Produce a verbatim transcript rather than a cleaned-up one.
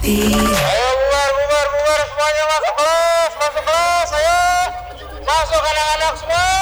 Ayo bubar, bubar, bubar semuanya masuk kelas, masuk kelas, ayo masuk anak-anak semua.